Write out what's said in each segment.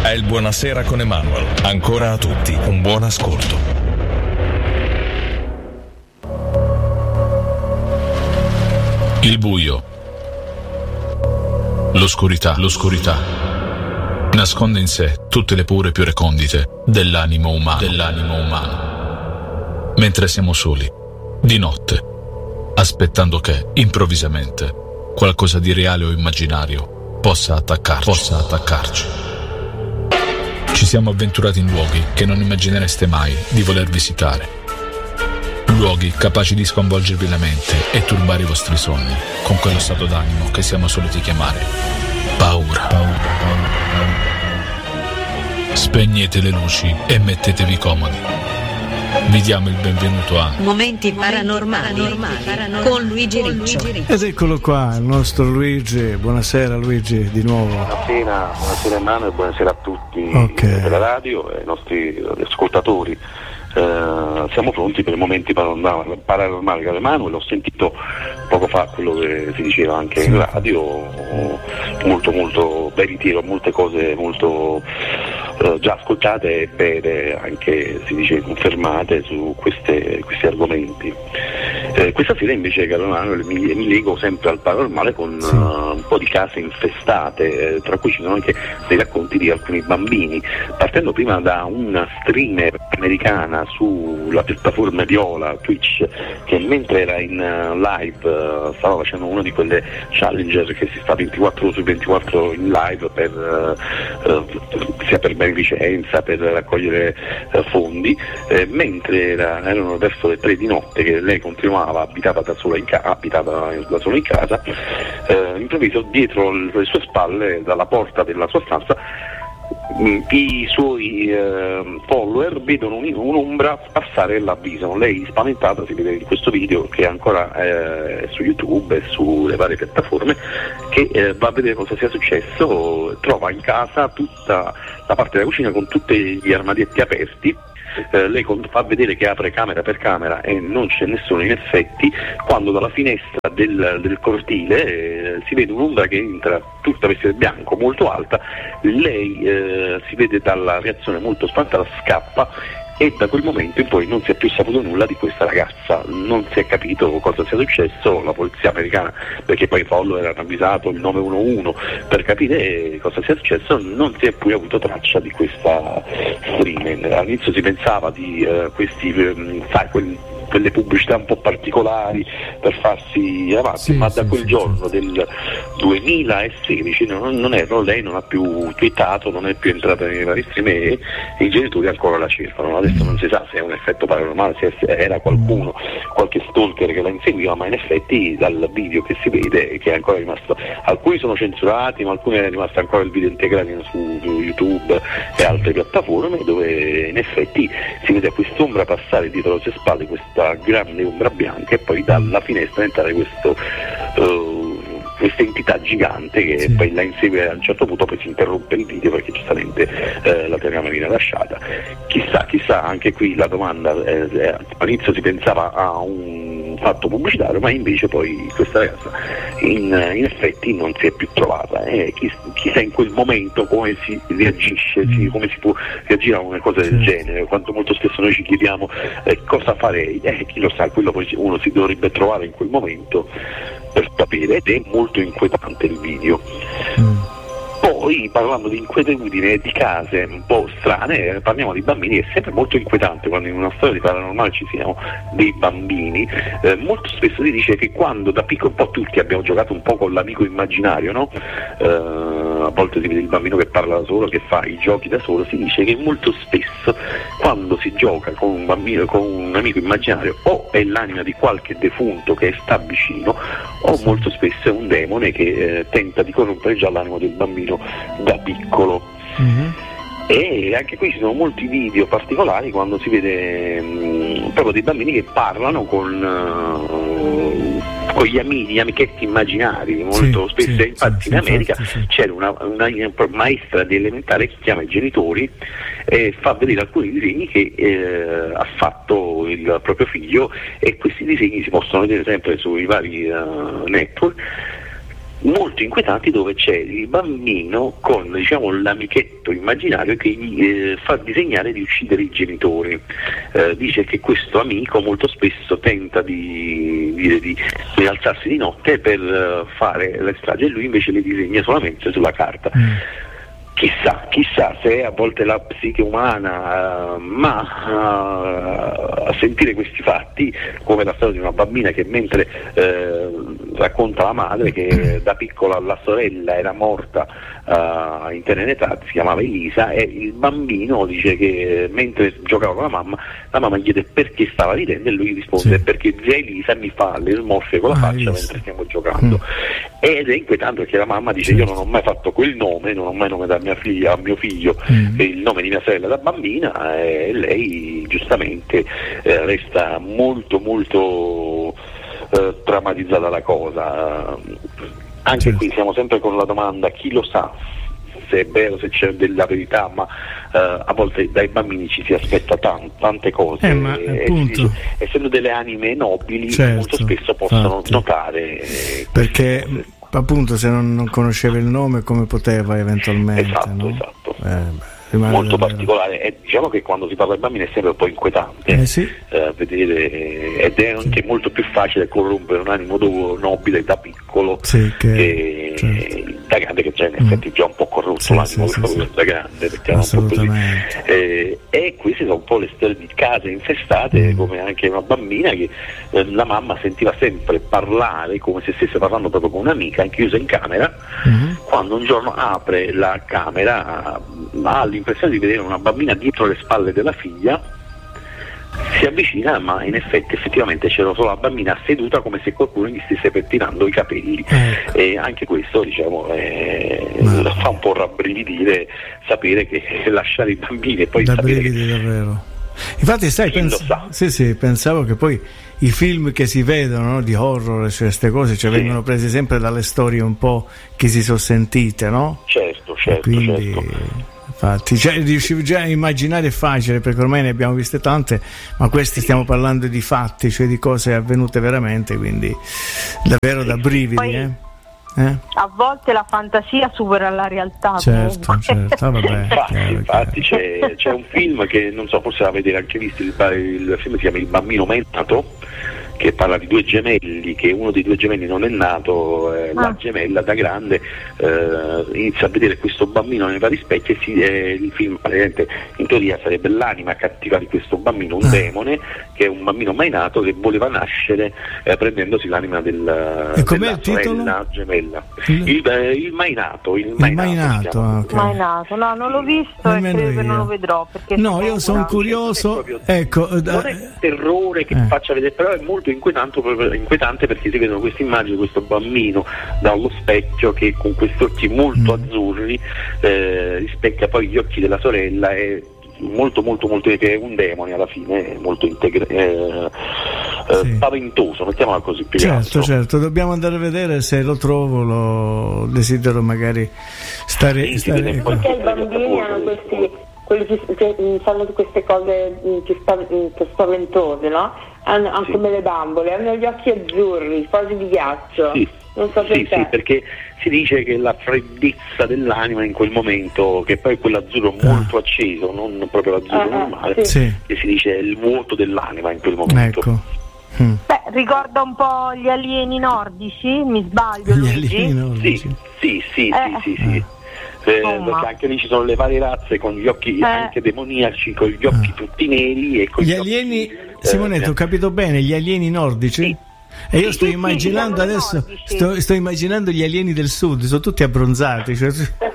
è il Buonasera con Emanuel. Ancora a tutti un buon ascolto. Il buio, l'oscurità nasconde in sé tutte le paure più recondite dell'animo umano. Mentre siamo soli, di notte, aspettando che, improvvisamente, qualcosa di reale o immaginario possa attaccarci. Ci siamo avventurati in luoghi che non immaginereste mai di voler visitare. Luoghi capaci di sconvolgervi la mente e turbare i vostri sogni con quello stato d'animo che siamo soliti chiamare paura. Spegnete le luci e mettetevi comodi. Vi diamo il benvenuto a Momenti Paranormali con Luigi Riccio. Ed eccolo qua, il nostro Luigi. Buonasera Luigi, di nuovo. Buonasera Emanuele, buonasera a tutti della radio e ai nostri ascoltatori. Siamo pronti per i momenti paranormali con Emanuele. Ho sentito poco fa quello che si diceva anche in radio, molto veritiero, molte cose molto già ascoltate e bene, anche si dice confermate su questi argomenti. Questa sera invece, caro Emanuele, mi lego sempre al paranormale con un po' di case infestate, tra cui ci sono anche dei racconti di alcuni bambini, partendo prima da una streamer americana sulla piattaforma Viola, Twitch, che mentre era in live stava facendo una di quelle challenger che si sta 24 ore su 24 in live sia per beneficenza, per raccogliere fondi, mentre erano verso le 3 di notte che lei continuava, abitava da sola in casa, improvviso dietro le sue spalle, dalla porta della sua stanza, i suoi follower vedono un'ombra passare e l'avvisano. Lei, spaventata, si vede in questo video che ancora è su YouTube e sulle varie piattaforme, che va a vedere cosa sia successo. Trova in casa tutta la parte della cucina con tutti gli armadietti aperti. Lei fa vedere che apre camera per camera e non c'è nessuno in effetti, quando dalla finestra del cortile si vede un'ombra che entra tutta vestita di bianco, molto alta. Lei si vede dalla reazione molto spaventata, scappa, e da quel momento in poi non si è più saputo nulla di questa ragazza, non si è capito cosa sia successo. La polizia americana, perché poi i follower hanno avvisato il 911 per capire cosa sia successo, non si è più avuto traccia di questa streamer. All'inizio si pensava di quelle pubblicità un po' particolari per farsi avanti, ma da quel giorno del 2016 lei non ha più twittato, non è più entrata nei vari stream e i genitori ancora la cercano. Adesso non si sa se è un effetto paranormale, se era qualcuno, qualche stalker che la inseguiva, ma in effetti dal video che si vede che è ancora rimasto, alcuni sono censurati, ma alcuni è rimasto ancora il video integrato su YouTube e altre piattaforme, dove in effetti si vede quest'ombra passare dietro le sue spalle, questa grande ombra bianca, e poi dalla finestra entrare questa entità gigante che poi la insegue. A un certo punto poi si interrompe il video perché giustamente la telecamera viene lasciata. Chissà, anche qui la domanda, all'inizio si pensava a un fatto pubblicitario, ma invece poi questa ragazza in effetti non si è più trovata, chissà in quel momento come si reagisce, come si può reagire a una cosa del genere, quanto molto spesso noi ci chiediamo cosa farei, chi lo sa, quello poi uno si dovrebbe trovare in quel momento per sapere, ed è molto inquietante il video. Poi, parlando di inquietudine e di case un po' strane, parliamo di bambini. È sempre molto inquietante quando in una storia di paranormale ci siano dei bambini. Molto spesso si dice che quando da piccolo, un po' tutti abbiamo giocato un po' con l'amico immaginario, no? A volte si vede il bambino che parla da solo, che fa i giochi da solo. Si dice che molto spesso quando si gioca con un bambino, con un amico immaginario, o è l'anima di qualche defunto che sta vicino, o molto spesso è un demone che tenta di corrompere già l'animo del bambino da piccolo. E anche qui ci sono molti video particolari quando si vede proprio dei bambini che parlano con gli amichetti immaginari, molto spesso. Infatti in America c'era una maestra di elementare che chiama i genitori e fa vedere alcuni disegni che ha fatto il proprio figlio, e questi disegni si possono vedere sempre sui vari network. molto inquietanti, dove c'è il bambino con, diciamo, l'amichetto immaginario che gli fa disegnare di uccidere i genitori. Dice che questo amico molto spesso tenta di alzarsi di notte per fare la strage, e lui invece le disegna solamente sulla carta. Chissà se a volte la psiche umana, ma a sentire questi fatti, come la storia di una bambina che mentre racconta alla madre che da piccola la sorella era morta in tenera età, si chiamava Elisa, e il bambino dice che mentre giocava con la mamma gli chiede perché stava ridendo, e lui risponde perché zia Elisa mi fa le smorfie con la faccia mentre stiamo giocando. Ed è inquietante perché la mamma dice io non ho mai fatto quel nome, non ho mai nome da mia figlia a mio figlio, il nome di mia sorella da bambina, e lei giustamente resta molto molto drammatizzata la cosa. Anche qui siamo sempre con la domanda: chi lo sa se è vero, se c'è della verità, ma a volte dai bambini ci si aspetta tante cose, ma appunto, essendo delle anime nobili, molto spesso possono notare perché appunto se non conosceva il nome, come poteva eventualmente, esatto. Molto particolare, e diciamo che quando si parla di bambini è sempre un po' inquietante vedere, ed è anche molto più facile corrompere un animo nobile da piccolo che da grande, che già in effetti già un po' corrotto l'animo da grande, assolutamente. E queste sono un po' le storie di case infestate, come anche una bambina che la mamma sentiva sempre parlare come se stesse parlando proprio con un'amica, chiusa in camera. Quando un giorno apre la camera ha l'impressione di vedere una bambina dietro le spalle della figlia, si avvicina, ma in effetti effettivamente c'era solo la bambina seduta come se qualcuno gli stesse pettinando i capelli. E anche questo, diciamo, fa un po' rabbrividire sapere che lasciare i bambini e poi sapere che... davvero. Infatti sai, pensavo che poi i film che si vedono, no, di horror, cioè queste cose, cioè vengono presi sempre dalle storie un po' che si sono sentite, no? Certo. Infatti, riuscivo già a immaginare, è facile perché ormai ne abbiamo viste tante, ma questi stiamo parlando di fatti, cioè di cose avvenute veramente, quindi davvero da brividi. Poi, a volte la fantasia supera la realtà. Certo. Vabbè, infatti c'è un film che non so, forse l'avete anche visto, il film si chiama Il bambino mai nato, che parla di due gemelli, che uno dei due gemelli non è nato, la gemella da grande inizia a vedere questo bambino nei vari specchi, e il film praticamente in teoria sarebbe l'anima cattiva di questo bambino, un demone, che è un bambino mai nato che voleva nascere prendendosi l'anima della sorella gemella. Il mai nato. Mai nato, no, non l'ho visto e credo che non lo vedrò, perché io sono curioso, ecco, non è terrore che faccia vedere, però è molto inquietante perché si vedono queste immagini di questo bambino dallo specchio che con questi occhi molto azzurri rispecchia poi gli occhi della sorella, e molto che è un demone alla fine, molto spaventoso, mettiamola così. Certo, dobbiamo andare a vedere, se lo trovo lo desidero magari stare perché i bambini hanno quelli che fanno queste cose più spaventose, no? Hanno come le bambole, hanno gli occhi azzurri, quasi di ghiaccio. Non so perché. Sì, perché si dice che la freddezza dell'anima in quel momento, che poi è quell'azzurro molto acceso, non proprio l'azzurro normale, che si dice è il vuoto dell'anima in quel momento. Ecco. Beh, ricorda un po' gli alieni nordici, mi sbaglio, Luigi? Sì. Perché anche lì ci sono le varie razze con gli occhi anche demoniaci, con gli occhi tutti neri e con gli alieni. Simonetto, ho capito bene, gli alieni nordici? Sì. E io sto immaginando adesso, sto immaginando gli alieni del sud, sono tutti abbronzati, cioè...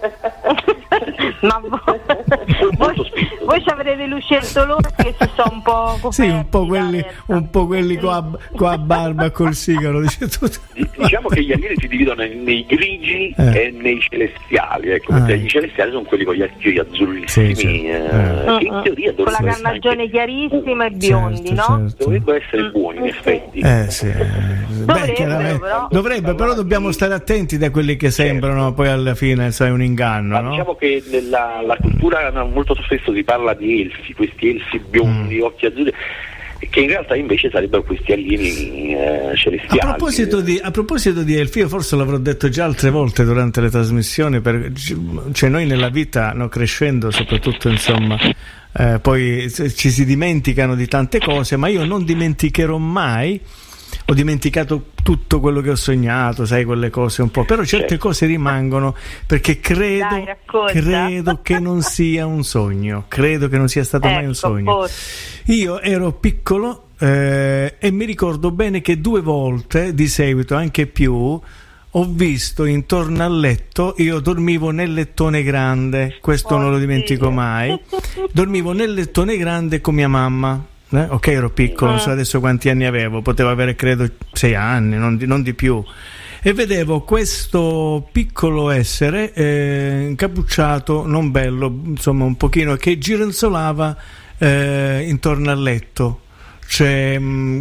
Ma voi ci avrete lucertoloni che si sono un po' coperti, un po' quelli con la barba col sigaro, dice tutto. Diciamo che gli alieni si dividono nei grigi e nei celestiali, ecco, perché i celestiali sono quelli con gli occhi azzurrissimi, che in teoria con la carnagione chiarissima e biondi, no? Dovrebbero essere buoni, in effetti. Dovrebbe, però dobbiamo stare attenti da quelli che sembrano poi alla fine sai un inganno. Ma diciamo che nella cultura molto spesso si parla di elfi, questi elfi biondi, occhi azzurri. che in realtà invece sarebbero questi alieni celestiali. A proposito di elfi, io forse l'avrò detto già altre volte durante le trasmissioni, cioè noi nella vita, no, crescendo soprattutto, insomma, poi ci si dimenticano di tante cose, ma io non dimenticherò mai. Ho dimenticato tutto quello che ho sognato, sai, quelle cose un po', però certe cose rimangono, perché credo che non sia un sogno, credo che non sia stato mai un sogno. Io ero piccolo e mi ricordo bene che 2 volte di seguito, anche più, ho visto intorno al letto, io dormivo nel lettone grande, questo non lo dimentico mai, dormivo nel lettone grande con mia mamma. Ok, ero piccolo, non so adesso quanti anni avevo, potevo avere credo 6 anni, non di più, e vedevo questo piccolo essere incappucciato, non bello, insomma un pochino, che gironzolava intorno al letto, cioè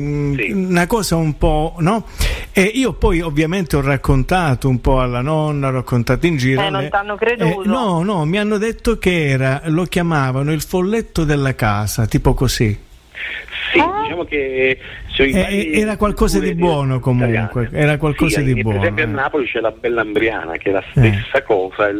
una cosa un po', no? E io poi ovviamente ho raccontato un po' alla nonna, ho raccontato in giro, non t'hanno creduto? No, mi hanno detto che lo chiamavano il folletto della casa, tipo così. Sì, diciamo che era qualcosa di buono, comunque era qualcosa di buono. Per esempio a Napoli c'è la Bella Ambriana, che è la stessa cosa, è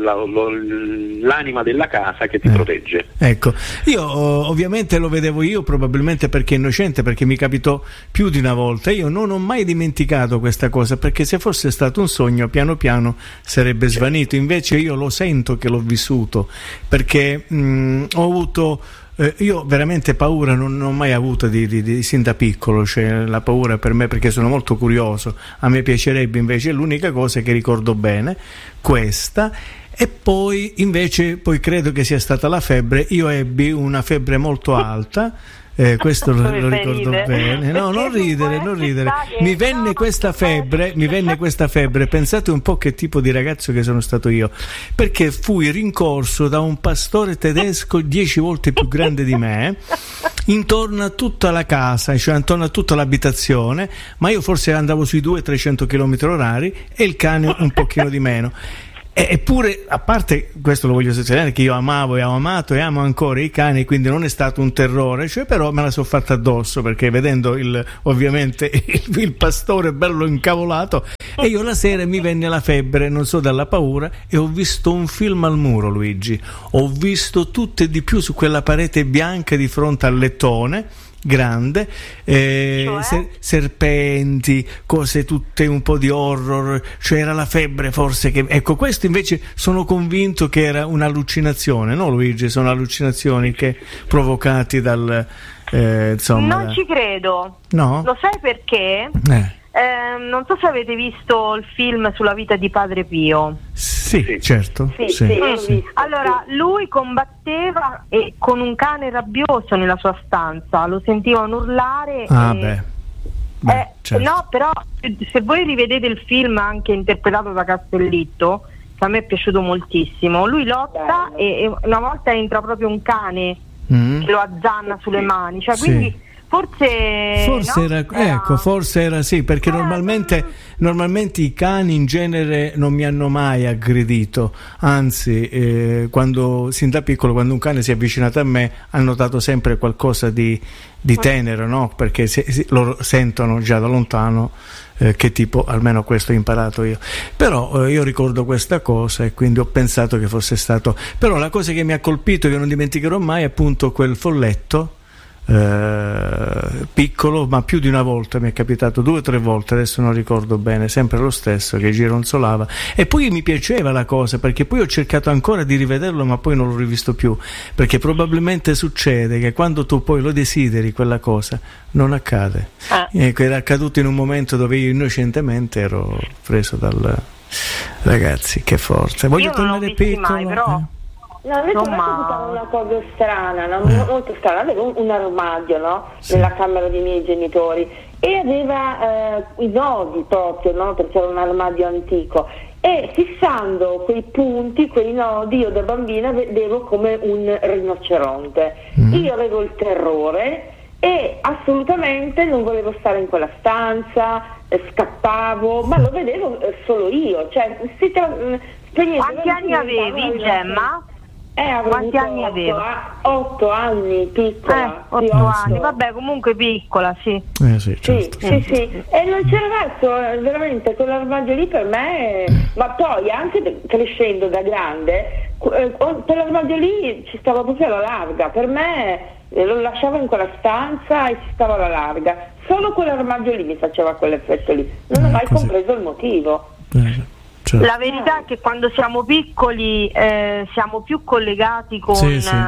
l'anima della casa che ti protegge. Ecco, io ovviamente lo vedevo io, probabilmente perché innocente, perché mi capitò più di una volta. Io non ho mai dimenticato questa cosa, perché se fosse stato un sogno piano piano sarebbe svanito. Invece io lo sento che l'ho vissuto, perché ho avuto io veramente paura non ho mai avuto di sin da piccolo, cioè la paura per me, perché sono molto curioso, a me piacerebbe, invece è l'unica cosa che ricordo bene, questa. E poi invece credo che sia stata la febbre. Io ebbi una febbre molto alta, questo lo ricordo bene. No, non ridere. Mi venne questa febbre, pensate un po' che tipo di ragazzo che sono stato io, perché fui rincorso da un pastore tedesco 10 volte più grande di me, intorno a tutta la casa, cioè intorno a tutta l'abitazione, ma io forse andavo sui 200-300 km/h e il cane un pochino di meno. Eppure, a parte questo, lo voglio sottolineare, che io amavo e ho amato e amo ancora i cani, quindi non è stato un terrore, cioè, però me la sono fatta addosso, perché vedendo ovviamente il pastore bello incavolato, e io la sera mi venne la febbre, non so, dalla paura, e ho visto un film al muro, Luigi, ho visto tutto e di più su quella parete bianca di fronte al lettone grande, serpenti, cose tutte un po' di horror, cioè era la febbre forse che, ecco, questo invece sono convinto che era un'allucinazione, no Luigi? Sono allucinazioni che provocati dal insomma. Non ci credo. No? Lo sai perché? Non so se avete visto il film sulla vita di Padre Pio. Sì, certo. Sì. Allora, lui combatteva con un cane rabbioso nella sua stanza, lo sentivano urlare. Certo. No, però se voi rivedete il film anche interpretato da Castellitto, che a me è piaciuto moltissimo, lui lotta e una volta entra proprio un cane che lo azzanna sulle mani, cioè quindi forse era sì, perché normalmente i cani in genere non mi hanno mai aggredito, anzi sin da piccolo, quando un cane si è avvicinato a me, ha notato sempre qualcosa di tenero, no? Perché loro sentono già da lontano che tipo, almeno questo ho imparato io, però io ricordo questa cosa e quindi ho pensato che fosse stato, però la cosa che mi ha colpito, che non dimenticherò mai, è appunto quel folletto piccolo, ma più di una volta mi è capitato, 2 o 3 volte, adesso non ricordo bene, sempre lo stesso, che gironzolava, e poi mi piaceva la cosa, perché poi ho cercato ancora di rivederlo, ma poi non l'ho rivisto più, perché probabilmente succede che quando tu poi lo desideri quella cosa non accade. Ecco, era accaduto in un momento dove io innocentemente ero preso dal ragazzi, che forza, voglio tornare piccolo mai, però. No, invece una cosa strana, molto strana. Avevo un armadio, no? Sì. Nella camera dei miei genitori, e aveva i nodi proprio, no? Perché era un armadio antico, e fissando quei punti, quei nodi, io da bambina vedevo come un rinoceronte. Io avevo il terrore e assolutamente non volevo stare in quella stanza, scappavo, ma lo vedevo solo io, cioè quanti anni avevi, Gemma? Quanti anni avevo? 8 anni, piccola. 8 anni, vabbè, comunque piccola, sì. Sì, certo. Sì. E non c'era verso, veramente, quell'armadio lì per me, ma poi anche crescendo da grande, quell'armadio lì ci stava proprio alla larga. Per me lo lasciavo in quella stanza e ci stava alla larga. Solo quell'armadio lì mi faceva quell'effetto lì. Non ho mai compreso il motivo. Certo. La verità è che quando siamo piccoli siamo più collegati con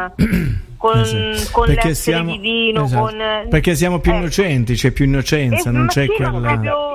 l'essere divino, esatto. Perché siamo più innocenti, c'è più innocenza, non c'è quella.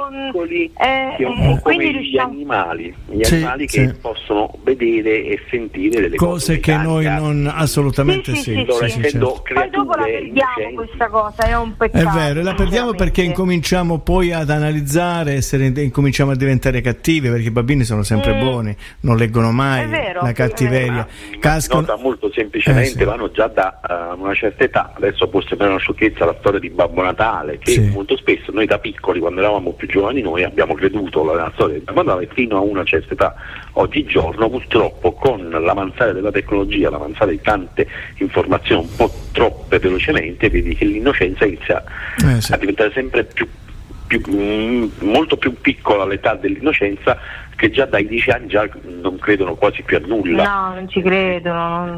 Quindi gli animali che possono vedere e sentire delle cose che noi non assolutamente sì. Poi dopo la perdiamo questa cosa, è un peccato. È vero, la perdiamo perché incominciamo poi ad analizzare, incominciamo a diventare cattivi, perché i bambini sono sempre buoni, non leggono mai la cattiveria. Nota molto semplicemente vanno già da una certa età. Adesso può sembrare una sciocchezza la storia di Babbo Natale, che molto spesso noi da piccoli, quando eravamo più giovani, noi abbiamo creduto alla storia di Babbo Natale fino a una certa età. Oggigiorno purtroppo con l'avanzare della tecnologia, l'avanzare di tante informazioni un po' troppe velocemente, vedi che l'innocenza inizia a diventare sempre molto più piccola l'età dell'innocenza, che già dai 10 anni già non credono quasi più a nulla. No, non ci credono.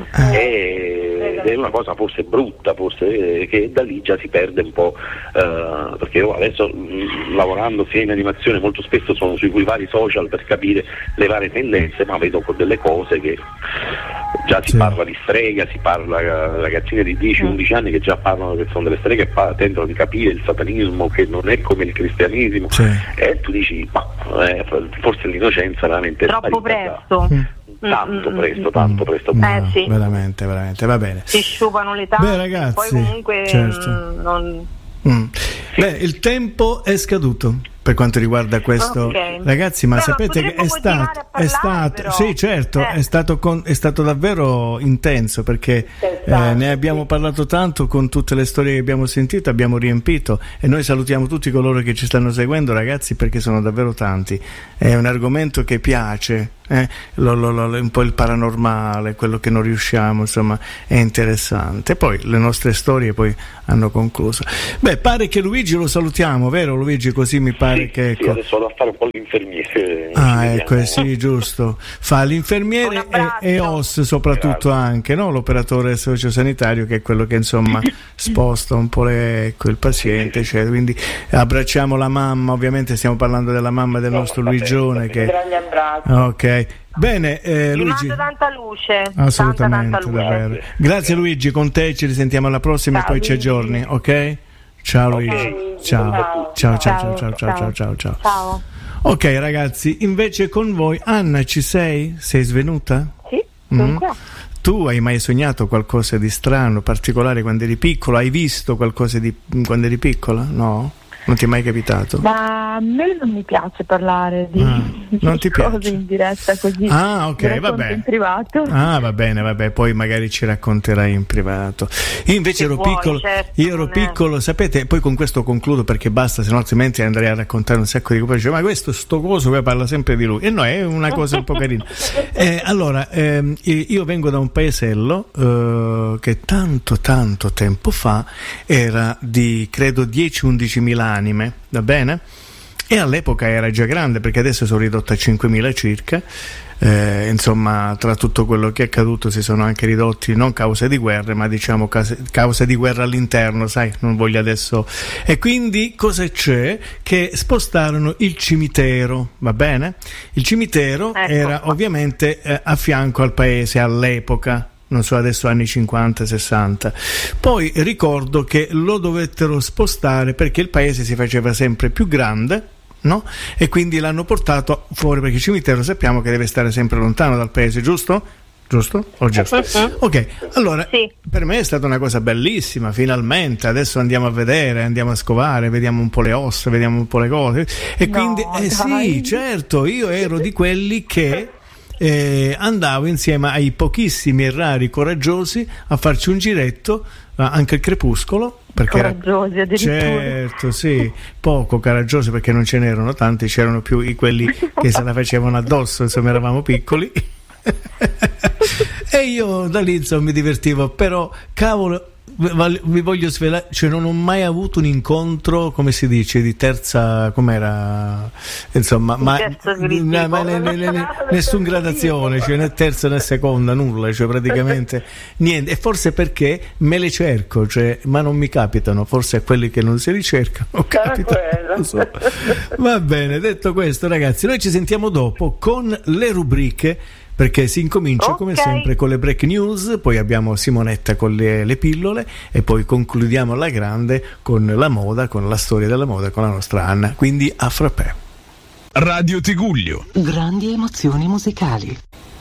Ed è una cosa forse brutta, che da lì già si perde un po', perché io adesso lavorando sia in animazione molto spesso sono sui vari social per capire le varie tendenze, ma vedo con delle cose che già si parla di strega, si parla ragazzine di 10-11 anni che già parlano che sono delle streghe e tentano di capire il satanismo, che non è come il cristianesimo, e tu dici ma forse l'innocenza veramente troppo presto. Tanto presto. Sì. Veramente, va bene. Si sciupano le tante. Beh, ragazzi, poi comunque non... il tempo è scaduto per quanto riguarda questo, ragazzi, ma sapete che è stato sì, certo, è stato davvero intenso, perché ne abbiamo parlato tanto, con tutte le storie che abbiamo sentito abbiamo riempito, e noi salutiamo tutti coloro che ci stanno seguendo, ragazzi, perché sono davvero tanti. È un argomento che piace, un po' il paranormale, quello che non riusciamo, insomma, è interessante. Poi le nostre storie poi hanno concluso. Beh, pare che Luigi lo salutiamo, vero Luigi? Così mi pare che sì, adesso vado a fare un po' l'infermiere. Ecco, sì, giusto. Fa l'infermiere e OS soprattutto, anche, no? L'operatore sociosanitario, che è quello che insomma sposta un po' il paziente, cioè, quindi abbracciamo la mamma, ovviamente stiamo parlando della mamma del nostro Luigione, che grande abbraccio. Ok. Bene, Luigi. Mando tanta luce. Assolutamente, tanta luce. davvero. Grazie Luigi, con te ci risentiamo alla prossima. Ciao, e poi ci aggiorni, ok? Ciao Luigi. Ciao. Ok ragazzi, invece con voi Anna, ci sei? Sei svenuta? Sì, sono qua. Tu hai mai sognato qualcosa di strano, particolare quando eri piccolo? Hai visto qualcosa quando eri piccola? No? Non ti è mai capitato? Ma a me non mi piace parlare di non ti cose piace in diretta così. Ok, vabbè. In privato. Va bene, poi magari ci racconterai in privato. Io invece ero piccolo, piccolo, sapete, poi con questo concludo perché basta, sennò altrimenti andrei a raccontare un sacco di cose. Dice, ma questo sto coso poi parla sempre di lui. E no, è una cosa un po' carina. Allora, io vengo da un paesello che tanto tempo fa era di credo 10-11 mila anime, va bene? E all'epoca era già grande, perché adesso sono ridotta a 5.000 circa. Insomma, tra tutto quello che è accaduto si sono anche ridotti, non cause di guerre, ma diciamo cause di guerra all'interno, sai, non voglio adesso. E quindi cosa c'è? Che spostarono il cimitero, va bene? Il cimitero era ovviamente a fianco al paese all'epoca, non so adesso, anni 50-60. Poi ricordo che lo dovettero spostare perché il paese si faceva sempre più grande, no? E quindi l'hanno portato fuori, perché il cimitero sappiamo che deve stare sempre lontano dal paese, giusto? O giusto? Ok, allora per me è stata una cosa bellissima, finalmente adesso andiamo a vedere, andiamo a scovare, vediamo un po' le ossa, vediamo un po' le cose, e quindi sì, certo, io ero di quelli che andavo insieme ai pochissimi e rari coraggiosi a farci un giretto, anche il crepuscolo, perché coraggiosi addirittura. Certo, sì, poco coraggiosi perché non ce n'erano tanti, c'erano più quelli che se la facevano addosso, insomma eravamo piccoli. E E io da lì insomma mi divertivo, però cavolo, vi voglio svelare, cioè non ho mai avuto un incontro, come si dice, di terza, com'era, insomma, nessun gradazione, cioè né terza né seconda, nulla, cioè praticamente niente. E forse perché me le cerco, cioè, ma non mi capitano, forse a quelli che non si ricercano capitano, non so. Va bene, detto questo ragazzi, noi ci sentiamo dopo con le rubriche, perché si incomincia come sempre con le break news, poi abbiamo Simonetta con le pillole e poi concludiamo alla grande con la moda, con la storia della moda con la nostra Anna, quindi a frappè. Radio Tigullio. Grandi emozioni musicali.